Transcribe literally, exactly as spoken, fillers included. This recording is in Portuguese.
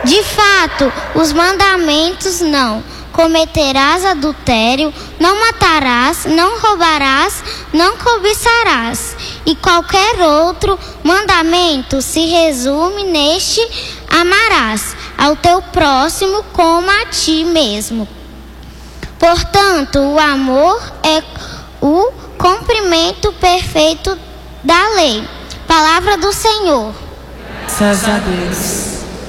De fato, os mandamentos não: cometerás adultério, não matarás, não roubarás, não cobiçarás. E qualquer outro mandamento se resume neste: amarás ao teu próximo como a ti mesmo. Portanto, o amor é o cumprimento perfeito da lei. Palavra do Senhor. Graças a Deus.